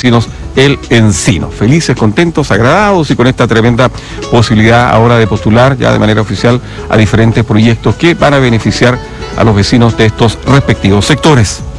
vecinos El Encino. Felices, contentos, agradados y con esta tremenda posibilidad ahora de postular ya de manera oficial a diferentes proyectos que van a beneficiar a los vecinos de estos respectivos sectores.